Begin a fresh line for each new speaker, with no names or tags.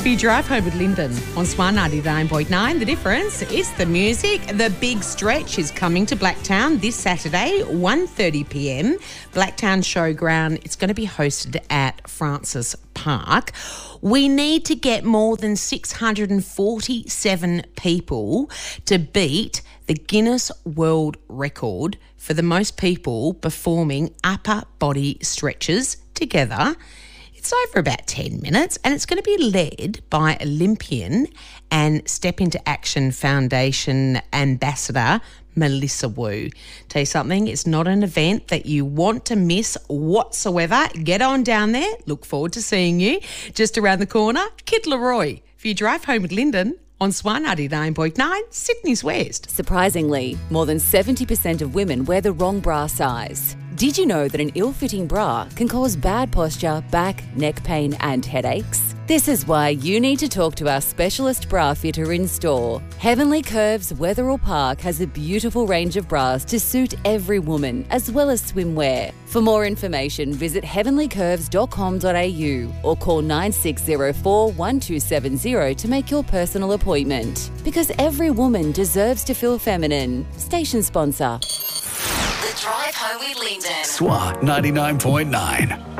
For your drive home with Lyndon on Swan 99.9. The difference is the music. The Big Stretch is coming to Blacktown this Saturday, 1:30 p.m. Blacktown Showground. It's going to be hosted at Francis Park. We need to get more than 647 people to beat the Guinness World Record for the most people performing upper body stretches together. It's over about 10 minutes and it's going to be led by Olympian and Step Into Action Foundation Ambassador Melissa Wu. Tell you something, it's not an event that you want to miss whatsoever. Get on down there. Look forward to seeing you. Just around the corner, Kid Leroy. For your drive home with Lyndon on Swan 99.9, Sydney's West.
Surprisingly, more than 70% of women wear the wrong bra size. Did you know that an ill-fitting bra can cause bad posture, back, neck pain and headaches? This is why you need to talk to our specialist bra fitter in store. Heavenly Curves Wetherill Park has a beautiful range of bras to suit every woman, as well as swimwear. For more information, visit heavenlycurves.com.au or call 9604 1270 to make your personal appointment. Because every woman deserves to feel feminine. Station sponsor.
The Drive Home with Lyndon.
SWA 99.9.